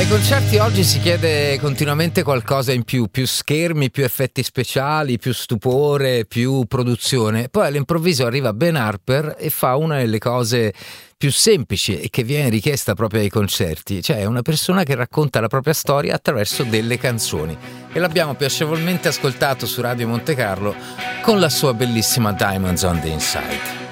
Ai concerti oggi si chiede continuamente qualcosa in più schermi, più effetti speciali, più stupore, più produzione. Poi all'improvviso arriva Ben Harper e fa una delle cose più semplici e che viene richiesta proprio ai concerti, cioè è una persona che racconta la propria storia attraverso delle canzoni. E l'abbiamo piacevolmente ascoltato su Radio Monte Carlo con la sua bellissima Diamonds on the Inside.